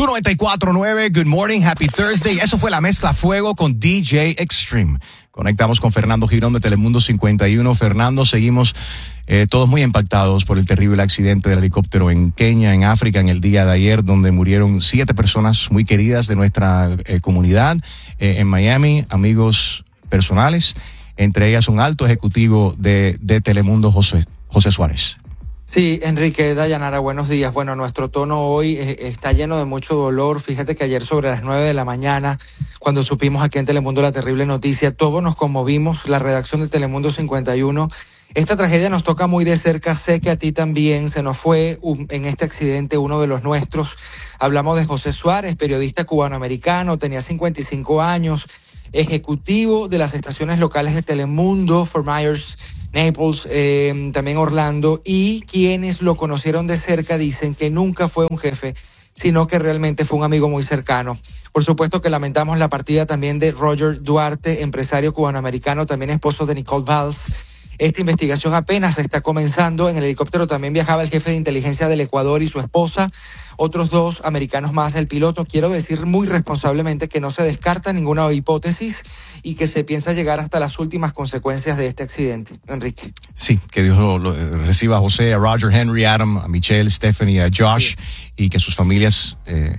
Tu 94.9, good morning, happy Thursday. Eso fue la mezcla fuego con DJ Extreme. Conectamos con Fernando Girón de Telemundo 51. Fernando, seguimos todos muy impactados por el terrible accidente del helicóptero en Kenia, en África, en el día de ayer, donde murieron 7 personas muy queridas de nuestra comunidad en Miami, amigos personales, entre ellas un alto ejecutivo de Telemundo, José Suárez. Sí, Enrique, Dayanara, buenos días. Bueno, nuestro tono hoy está lleno de mucho dolor. Fíjate que ayer sobre las 9 de la mañana, cuando supimos aquí en Telemundo la terrible noticia, todos nos conmovimos, la redacción de Telemundo 51. Esta tragedia nos toca muy de cerca, sé que a ti también. Se nos fue en este accidente uno de los nuestros. Hablamos de José Suárez, periodista cubanoamericano, tenía 55 años, ejecutivo de las estaciones locales de Telemundo, Fort Myers, Naples, también Orlando, y quienes lo conocieron de cerca dicen que nunca fue un jefe, sino que realmente fue un amigo muy cercano. Por supuesto que lamentamos la partida también de Roger Duarte, empresario cubanoamericano, también esposo de Nicole Valls. Esta investigación apenas está comenzando. En el helicóptero también viajaba el jefe de inteligencia del Ecuador y su esposa, otros 2 americanos más, el piloto. Quiero decir muy responsablemente que no se descarta ninguna hipótesis y que se piensa llegar hasta las últimas consecuencias de este accidente. Enrique. Sí, que Dios reciba a José, a Roger, Henry, Adam, a Michelle, Stephanie, a Josh, y que sus familias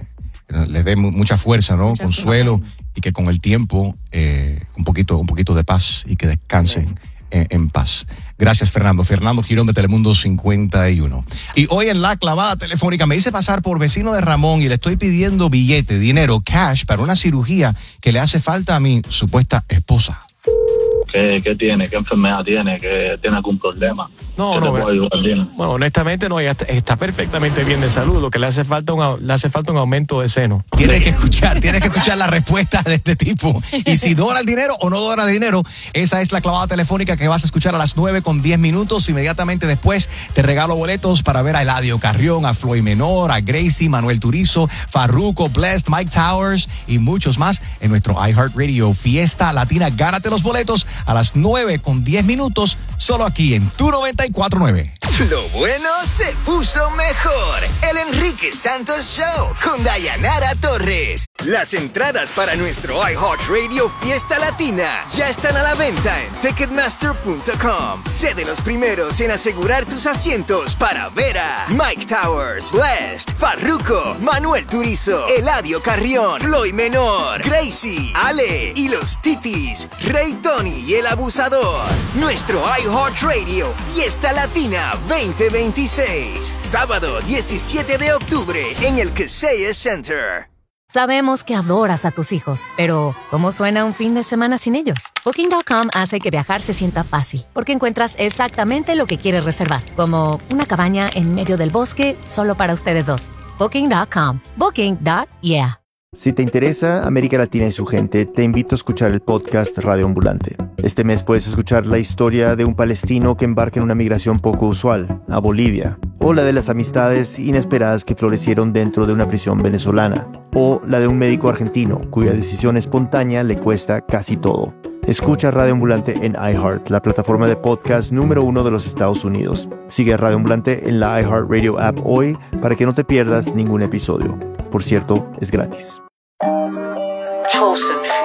les den mucha fuerza, ¿no? Mucha consuelo, y que con el tiempo un poquito de paz y que descansen en paz. Gracias, Fernando. Fernando Girón de Telemundo 51. Y hoy en la clavada telefónica me hice pasar por vecino de Ramón y le estoy pidiendo billete, dinero, cash para una cirugía que le hace falta a mi supuesta esposa. ¿Qué tiene? ¿Qué enfermedad tiene? ¿Que tiene algún problema? No, bueno, honestamente no, ella está perfectamente bien de salud. Lo que le hace falta un aumento de seno. Tienes que escuchar la respuesta de este tipo. Y si dona el dinero o no dona el dinero, esa es la clavada telefónica que vas a escuchar a las 9:10. Inmediatamente después te regalo boletos para ver a Eladio Carrión, a Floyd Menor, a Gracie, Manuel Turizo, Farruko, Blessed, Mike Towers y muchos más en nuestro iHeartRadio Fiesta Latina. Gánate los boletos a las 9:10, solo aquí en Tu 94.9. Lo bueno se puso mejor. El Enrique Santos Show con Dayanara Torres. Las entradas para nuestro iHeartRadio Fiesta Latina ya están a la venta en Ticketmaster.com. Sé de los primeros en asegurar tus asientos para ver a Mike Towers, Blessed, Farruko, Manuel Turizo, Eladio Carrión, Floyd Menor, Gracie, Ale y los Titis, Rey Tony y el Abusador. Nuestro iHeartRadio Fiesta Latina 2026, sábado 17 de octubre en el Kaseya Center. Sabemos que adoras a tus hijos, pero ¿cómo suena un fin de semana sin ellos? Booking.com hace que viajar se sienta fácil, porque encuentras exactamente lo que quieres reservar, como una cabaña en medio del bosque solo para ustedes dos. Booking.com. Booking.yeah. Si te interesa América Latina y su gente, te invito a escuchar el podcast Radio Ambulante. Este mes puedes escuchar la historia de un palestino que embarca en una migración poco usual, a Bolivia, o la de las amistades inesperadas que florecieron dentro de una prisión venezolana, o la de un médico argentino cuya decisión espontánea le cuesta casi todo. Escucha Radio Ambulante en iHeart, la plataforma de podcast número 1 de los Estados Unidos. Sigue a Radio Ambulante en la iHeartRadio app hoy para que no te pierdas ningún episodio. Por cierto, es gratis. Chosen.